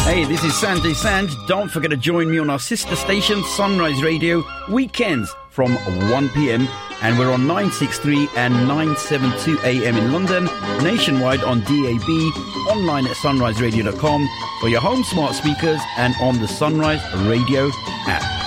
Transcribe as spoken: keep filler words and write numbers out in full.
Hey, this is Sanjay Sanj. Don't forget to join me on our sister station, Sunrise Radio, weekends from one p.m. And we're on nine sixty-three and nine seventy-two a m in London, nationwide on D A B, online at sunrise radio dot com, for your home smart speakers and on the Sunrise Radio app.